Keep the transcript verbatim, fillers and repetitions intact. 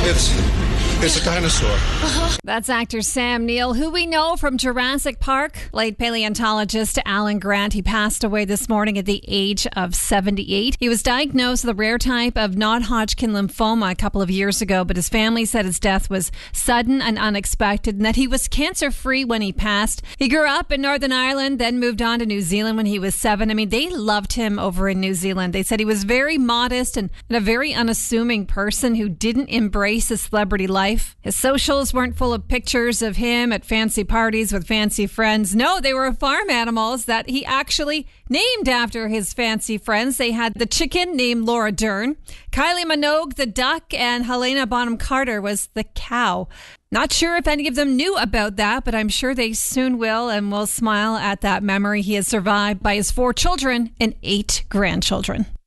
It's it's a dinosaur. That's actor Sam Neill, who we know from Jurassic Park. Late paleontologist Alan Grant. He passed away this morning at the age of seventy-eight. He was diagnosed with a rare type of non-Hodgkin lymphoma a couple of years ago, but his family said his death was sudden and unexpected and that he was cancer-free when he passed. He grew up in Northern Ireland, then moved on to New Zealand when he was seven. I mean, they loved him over in New Zealand. They said he was very modest and, and a very unassuming person who didn't embrace his celebrity life. His socials weren't full of pictures of him at fancy parties with fancy friends. No, they were farm animals that he actually named after his fancy friends. They had the chicken named Laura Dern, Kylie Minogue the duck, and Helena Bonham Carter was the cow. Not sure if any of them knew about that, but I'm sure they soon will and will smile at that memory. He is survived by his four children and eight grandchildren.